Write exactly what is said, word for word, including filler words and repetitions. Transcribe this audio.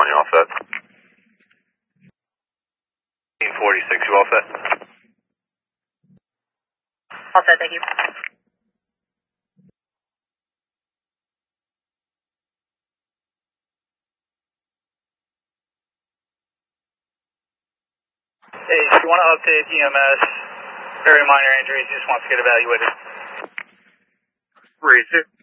one, you all set? forty-six, you all set? All set, thank you. Hey, if you want to update E M S, very minor injuries, just wants to get evaluated. Three, two.